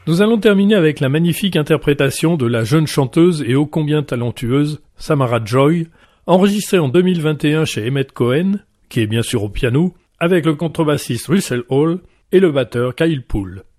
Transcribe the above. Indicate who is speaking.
Speaker 1: Nous allons terminer avec la magnifique interprétation de la jeune chanteuse et ô combien talentueuse Samara Joy, enregistrée en 2021 chez Emmett Cohen, qui est bien sûr au piano, avec le contrebassiste Russell Hall et le batteur Kyle Poole.